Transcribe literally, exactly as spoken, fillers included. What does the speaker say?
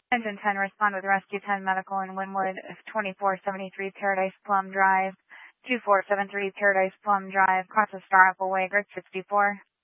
Engine ten, respond with Rescue ten Medical in Wynwood, twenty-four seventy-three Paradise Plum Drive, two four seven three Paradise Plum Drive, cross the Star Apple Way, grid sixty-four.